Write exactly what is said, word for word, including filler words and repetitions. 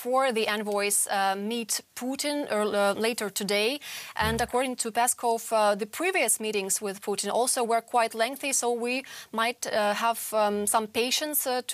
before the envoys uh, meet Putin or, uh, later today. And according to Peskov, uh, the previous meetings with Putin also were quite lengthy, so we might uh, have um, some patience uh, to